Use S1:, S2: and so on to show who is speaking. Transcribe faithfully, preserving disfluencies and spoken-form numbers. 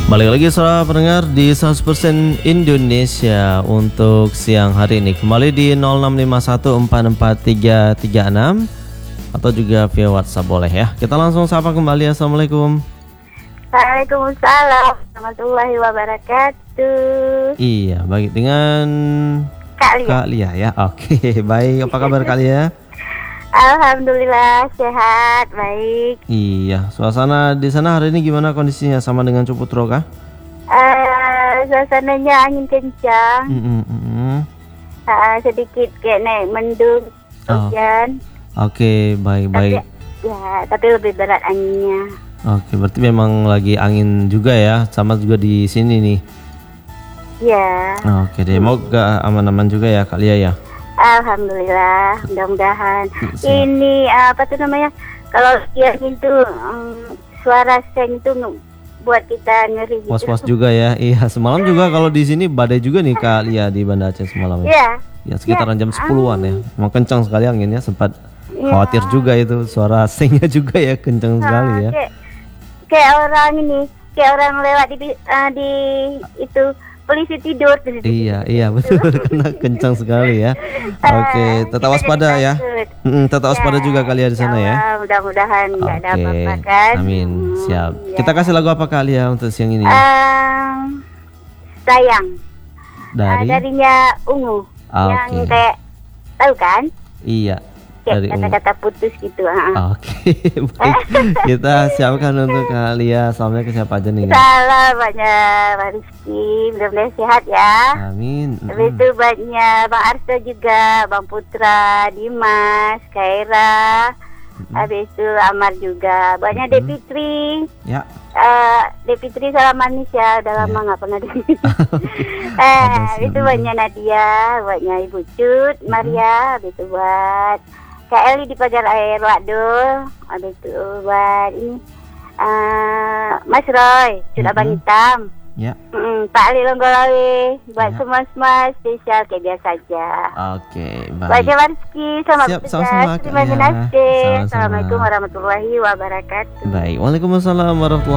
S1: Balik lagi saudara pendengar di seratus persen Indonesia untuk siang hari ini. Kembali di nol enam lima satu empat empat tiga tiga enam atau juga via WhatsApp boleh ya. Kita langsung sapa kembali. Assalamualaikum.
S2: Waalaikumsalam warahmatullahi wabarakatuh.
S1: Iya, baik dengan
S2: Kak Lia.
S1: Kak Lia ya. Oke, baik. Apa kabar Kak Lia?
S2: Alhamdulillah sehat, baik.
S1: Iya, suasana di sana hari ini gimana kondisinya, sama dengan Ciputro kah?
S2: Uh, suasananya angin kencang,
S1: Mm -mm -mm.
S2: uh, sedikit kayak naik mendung,
S1: Oh.
S2: hujan.
S1: Oke, baik-baik.
S2: Tapi, ya, tapi lebih berat anginnya.
S1: Oke, berarti memang lagi angin juga ya, sama juga di sini nih.
S2: Ya.
S1: Oke deh, mau gak aman-aman juga ya Kak Lia ya?
S2: Alhamdulillah, mudah-mudahan.
S1: Siap.
S2: Ini uh, apa tuh namanya? Kalau dia itu um, suara seng itu nge- buat kita ngeri gitu.
S1: Was-was juga ya. Iya, semalam juga kalau di sini badai juga nih Kak Lia di Banda Aceh semalam.
S2: Iya.
S1: Ya, sekitaran jam sepuluhan ya. Mau kencang sekali anginnya, sempat
S2: Iya.
S1: khawatir juga itu, suara sengnya juga ya kencang sekali ya.
S2: Kayak, kayak orang ini, kayak orang lewat di uh, di itu polisi tidur.
S1: Iya, iya betul, kena kencang sekali ya. Oke, tetap waspada ya. Mm, tetap waspada juga Kak Lia di sana ya.
S2: Mudah-mudahan nggak ada
S1: Oke,
S2: apa-apa kan.
S1: amin.
S2: Hmm,
S1: Siap.
S2: ya.
S1: Kita kasih lagu apa Kak Lia untuk siang ini?
S2: Um, sayang.
S1: Dari?
S2: Uh, darinya Ungu.
S1: Ah,
S2: yang
S1: oke.
S2: kayak tahu kan?
S1: Iya.
S2: Kayak
S1: Dari Ungu.
S2: kata-kata putus gitu. Uh.
S1: Oke, baik. Kita siapkan untuk Kak Lia. Assalamualaikum, siapa aja nih?
S2: Salam banyak Pak Rizky, mudah-mudahan sehat ya.
S1: Amin.
S2: Habis itu banyak Bang Arsa juga, Bang Putra, Dimas, Kaira. Habis itu Amar juga. Banyak
S1: Mm-mm.
S2: Depitri.
S1: Ya.
S2: Uh, Depitri salam manis ya, udah lama nggak pernah di eh,
S1: Ada
S2: habis itu
S1: siap.
S2: banyak Nadia, banyak Ibu Cut, Maria, habis itu buat Kak Eli di Pagar Air Wadul, habis itu buat ini uh, Mas Roy, Cut
S1: Mm-mm.
S2: Abang Hitam.
S1: Ya.
S2: Mm, Pak Ali Longgolawe, buat
S1: Ya.
S2: semua-semua spesial kayak biasa aja.
S1: Oke,
S2: Baik
S1: baik.
S2: Rizky, selamat
S1: Siap,
S2: bertugas.
S1: sama-sama, Kak
S2: Terima
S1: Lia.
S2: kasih.
S1: Sama-sama.
S2: Assalamualaikum warahmatullahi wabarakatuh.
S1: Baik. Waalaikumsalam warahmatullahi